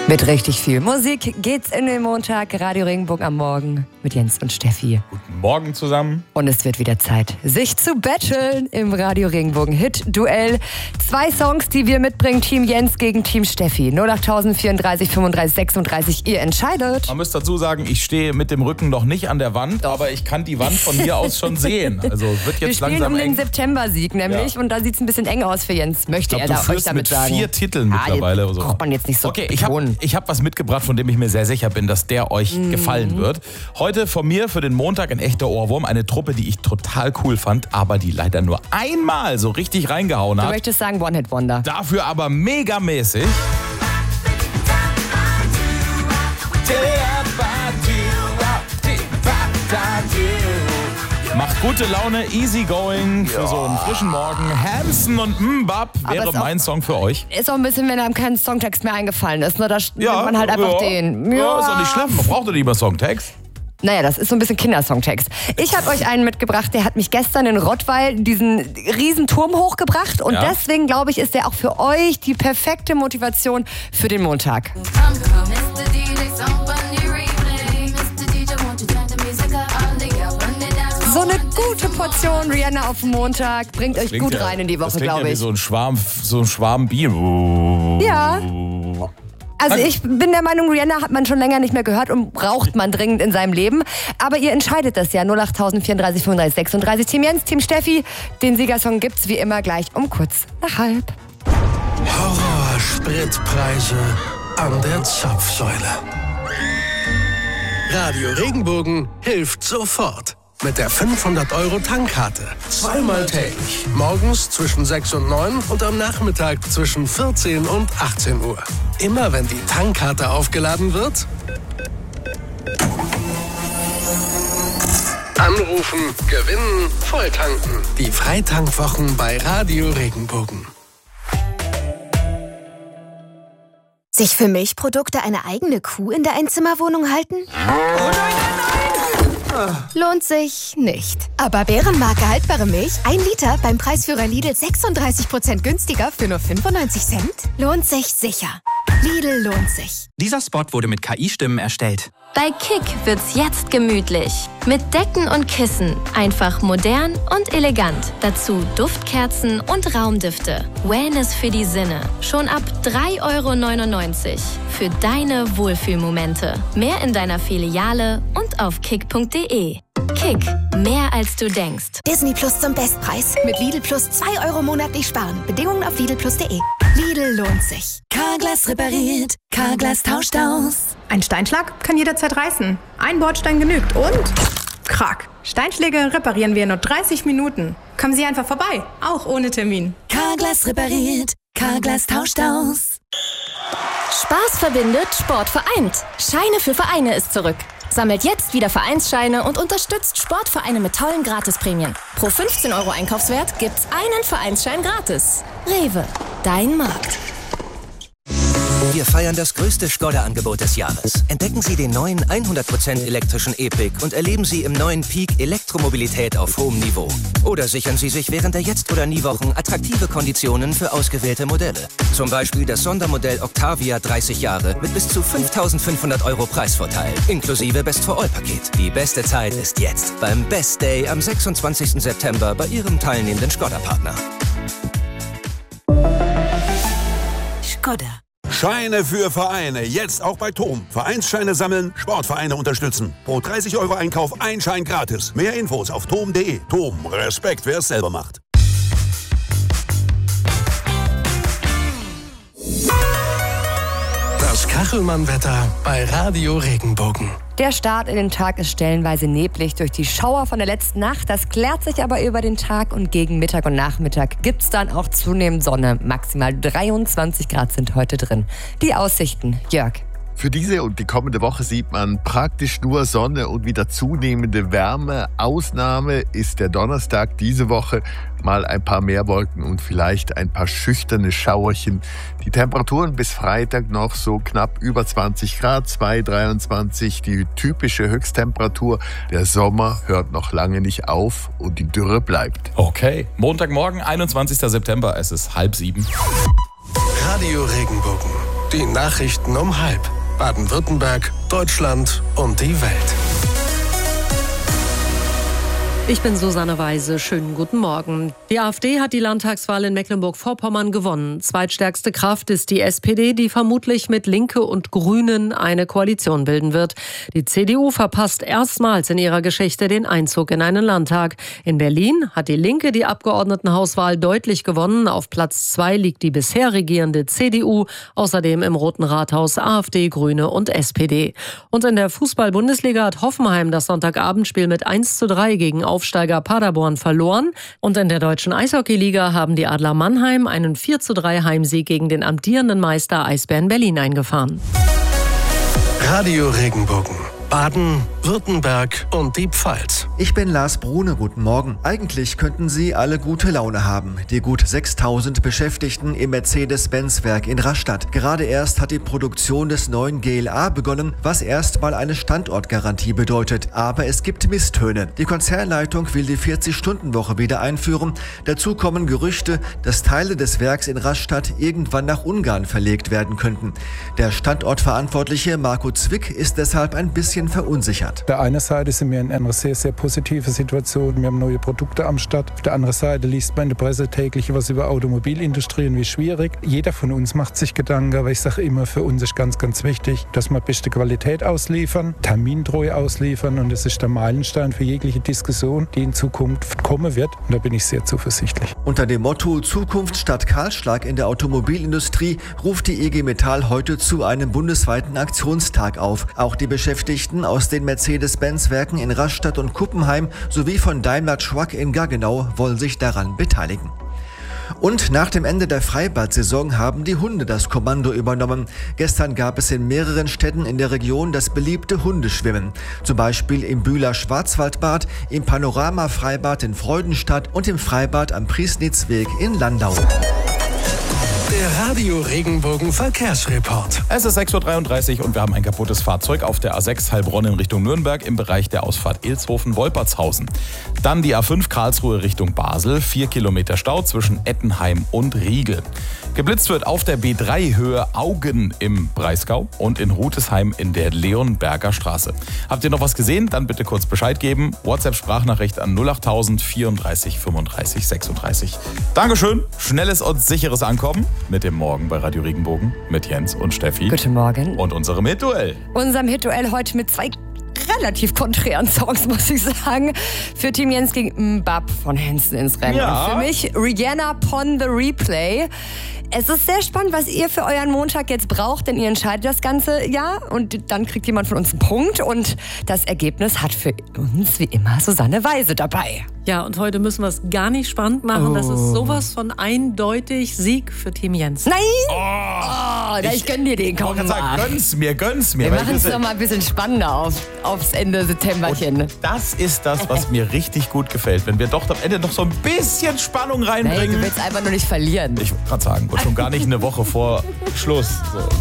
Mit richtig viel Musik geht's in den Montag. Radio Regenbogen am Morgen mit Jens und Steffi. Guten Morgen zusammen. Und es wird wieder Zeit, sich zu battlen im Radio Regenbogen Hit-Duell. 2 Songs, die wir mitbringen, Team Jens gegen Team Steffi. 08000 34 35 36, ihr entscheidet. Man muss dazu sagen, ich stehe mit dem Rücken noch nicht an der Wand, aber ich kann die Wand von hier aus schon sehen. Also es wird jetzt langsam eng. Wir spielen um den September-Sieg nämlich und da sieht's ein bisschen eng aus für Jens. Möchte er da euch damit sagen? Du führst mit 4 Titeln mittlerweile. Ja, braucht man jetzt nicht so betonen. Ich hab was mitgebracht, von dem ich mir sehr sicher bin, dass der euch gefallen wird. Heute von mir für den Montag ein echter Ohrwurm. Eine Truppe, die ich total cool fand, aber die leider nur einmal so richtig reingehauen hat. Du möchtest sagen One-Hit-Wonder. Dafür aber megamäßig. Macht gute Laune, easy going für so einen frischen Morgen. Hanson und Mbap wäre mein Song für euch. Ist auch ein bisschen, wenn einem kein Songtext mehr eingefallen ist. Ne? Da nimmt man halt einfach den. Ja, ist auch nicht schlimm. Man braucht doch nicht mehr Songtext. Naja, das ist so ein bisschen Kindersongtext. Ich habe euch einen mitgebracht, der hat mich gestern in Rottweil diesen riesen Turm hochgebracht. Und deswegen, glaube ich, ist der auch für euch die perfekte Motivation für den Montag. So eine gute Portion Rihanna auf den Montag bringt euch gut rein in die Woche, glaube ich. So ein Schwarm Bier. Ja. Also ich bin der Meinung, Rihanna hat man schon länger nicht mehr gehört und braucht man dringend in seinem Leben. Aber ihr entscheidet das ja. 08000 34 35 36. Team Jens, Team Steffi. Den Siegersong gibt's wie immer gleich um kurz nach halb. Horrorspritpreise an der Zapfsäule. Radio Regenbogen hilft sofort. Mit der 500-Euro-Tankkarte. Zweimal täglich. Morgens zwischen 6 und 9 und am Nachmittag zwischen 14 und 18 Uhr. Immer wenn die Tankkarte aufgeladen wird, anrufen, gewinnen, volltanken. Die Freitankwwochen bei Radio Regenbogen. Sich für Milchprodukte eine eigene Kuh in der Einzimmerwohnung halten? Oh nein! Lohnt sich nicht. Aber Bärenmarke haltbare Milch, 1 Liter beim Preisführer Lidl 36% günstiger für nur 95 Cent? Lohnt sich sicher. Lidl lohnt sich. Dieser Spot wurde mit KI-Stimmen erstellt. Bei Kick wird's jetzt gemütlich. Mit Decken und Kissen. Einfach modern und elegant. Dazu Duftkerzen und Raumdüfte. Wellness für die Sinne. Schon ab 3,99 € für deine Wohlfühlmomente. Mehr in deiner Filiale und auf kick.de. Kick, mehr als du denkst. Disney Plus zum Bestpreis. Mit Lidl Plus 2 € monatlich sparen. Bedingungen auf lidlplus.de. Lidl lohnt sich. Carglass repariert, Carglass tauscht aus. Ein Steinschlag kann jederzeit reißen. Ein Bordstein genügt und krack. Steinschläge reparieren wir in nur 30 Minuten. Kommen Sie einfach vorbei, auch ohne Termin. Carglass repariert, Carglass tauscht aus. Spaß verbindet, Sport vereint. Scheine für Vereine ist zurück. Sammelt jetzt wieder Vereinsscheine und unterstützt Sportvereine mit tollen Gratisprämien. Pro 15 € Einkaufswert gibt's einen Vereinsschein gratis. Rewe, dein Markt. Wir feiern das größte Skoda-Angebot des Jahres. Entdecken Sie den neuen 100% elektrischen E-Pick und erleben Sie im neuen Peak Elektromobilität auf hohem Niveau. Oder sichern Sie sich während der Jetzt- oder Nie-Wochen attraktive Konditionen für ausgewählte Modelle. Zum Beispiel das Sondermodell Octavia 30 Jahre mit bis zu 5.500 € Preisvorteil, inklusive Best-for-All-Paket. Die beste Zeit ist jetzt beim Best Day am 26. September bei Ihrem teilnehmenden Skoda-Partner. Skoda. Scheine für Vereine. Jetzt auch bei TOM. Vereinsscheine sammeln, Sportvereine unterstützen. Pro 30 € Einkauf ein Schein gratis. Mehr Infos auf tom.de. TOM. Respekt, wer es selber macht. Das Kachelmann-Wetter bei Radio Regenbogen. Der Start in den Tag ist stellenweise neblig durch die Schauer von der letzten Nacht. Das klärt sich aber über den Tag und gegen Mittag und Nachmittag gibt's dann auch zunehmend Sonne. Maximal 23 Grad sind heute drin. Die Aussichten, Jörg. Für diese und die kommende Woche sieht man praktisch nur Sonne und wieder zunehmende Wärme. Ausnahme ist der Donnerstag diese Woche. Mal ein paar Meerwolken und vielleicht ein paar schüchterne Schauerchen. Die Temperaturen bis Freitag noch so knapp über 20 Grad, 2,23. Die typische Höchsttemperatur. Der Sommer hört noch lange nicht auf und die Dürre bleibt. Okay, Montagmorgen, 21. September, es ist 6:30. Radio Regenbogen. Die Nachrichten um 12:30. Baden-Württemberg, Deutschland und die Welt. Ich bin Susanne Weise. Schönen guten Morgen. Die AfD hat die Landtagswahl in Mecklenburg-Vorpommern gewonnen. Zweitstärkste Kraft ist die SPD, die vermutlich mit Linke und Grünen eine Koalition bilden wird. Die CDU verpasst erstmals in ihrer Geschichte den Einzug in einen Landtag. In Berlin hat die Linke die Abgeordnetenhauswahl deutlich gewonnen. Auf Platz 2 liegt die bisher regierende CDU. Außerdem im Roten Rathaus AfD, Grüne und SPD. Und in der Fußball-Bundesliga hat Hoffenheim das Sonntagabendspiel mit 1:3 gegen Aufsteiger Paderborn verloren. Und in der deutschen Eishockeyliga haben die Adler Mannheim einen 4:3 Heimsieg gegen den amtierenden Meister Eisbären Berlin eingefahren. Radio Regenbogen. Baden, Württemberg und die Pfalz. Ich bin Lars Brune, guten Morgen. Eigentlich könnten Sie alle gute Laune haben. Die gut 6000 Beschäftigten im Mercedes-Benz-Werk in Rastatt. Gerade erst hat die Produktion des neuen GLA begonnen, was erstmal eine Standortgarantie bedeutet. Aber es gibt Misstöne. Die Konzernleitung will die 40-Stunden-Woche wieder einführen. Dazu kommen Gerüchte, dass Teile des Werks in Rastatt irgendwann nach Ungarn verlegt werden könnten. Der Standortverantwortliche Marco Zwick ist deshalb ein bisschen verunsichert. Auf der einen Seite sind wir in einer sehr, sehr positiven Situation. Wir haben neue Produkte am Start. Auf der anderen Seite liest man in der Presse täglich was über Automobilindustrie und wie schwierig. Jeder von uns macht sich Gedanken, aber ich sage immer, für uns ist ganz, ganz wichtig, dass wir beste Qualität ausliefern, termintreu ausliefern und das ist der Meilenstein für jegliche Diskussion, die in Zukunft kommen wird. Und da bin ich sehr zuversichtlich. Unter dem Motto Zukunft statt Kahlschlag in der Automobilindustrie ruft die IG Metall heute zu einem bundesweiten Aktionstag auf. Auch die Beschäftigten aus den Mercedes-Benz-Werken in Rastatt und Kuppenheim sowie von Daimler Truck in Gaggenau wollen sich daran beteiligen. Und nach dem Ende der Freibad-Saison haben die Hunde das Kommando übernommen. Gestern gab es in mehreren Städten in der Region das beliebte Hundeschwimmen. Zum Beispiel im Bühler Schwarzwaldbad, im Panorama-Freibad in Freudenstadt und im Freibad am Priesnitzweg in Landau. Der Radio Regenbogen Verkehrsreport. Es ist 6:33 Uhr und wir haben ein kaputtes Fahrzeug auf der A6 Heilbronn in Richtung Nürnberg im Bereich der Ausfahrt Ilshofen-Wolpertshausen. Dann die A5 Karlsruhe Richtung Basel, 4 Kilometer Stau zwischen Ettenheim und Riegel. Geblitzt wird auf der B3 Höhe Augen im Breisgau und in Rutesheim in der Leonberger Straße. Habt ihr noch was gesehen? Dann bitte kurz Bescheid geben. WhatsApp-Sprachnachricht an 08000 34 35 36. Dankeschön, schnelles und sicheres Ankommen mit dem Morgen bei Radio Regenbogen mit Jens und Steffi. Guten Morgen. Und unserem Hit-Duell. Unserem Hit-Duell heute mit zwei relativ konträren Songs, muss ich sagen. Für Team Jens ging Mbap von Hanson ins Rennen. Ja. Und für mich Rihanna Pon the Replay. Es ist sehr spannend, was ihr für euren Montag jetzt braucht, denn ihr entscheidet das ganze Jahr und dann kriegt jemand von uns einen Punkt und das Ergebnis hat für uns wie immer Susanne Weise dabei. Ja, und heute müssen wir es gar nicht spannend machen. Das ist sowas von eindeutig Sieg für Team Jens. Nein! Ich gönn dir den, komm mal. Gönn's mir. Wir machen es noch mal ein bisschen spannender aufs Ende Septemberchen. Und das ist das, was mir richtig gut gefällt, wenn wir doch am Ende noch so ein bisschen Spannung reinbringen. Nein, du willst einfach nur nicht verlieren. Ich wollte gerade sagen, und schon gar nicht eine Woche vor Schluss. So.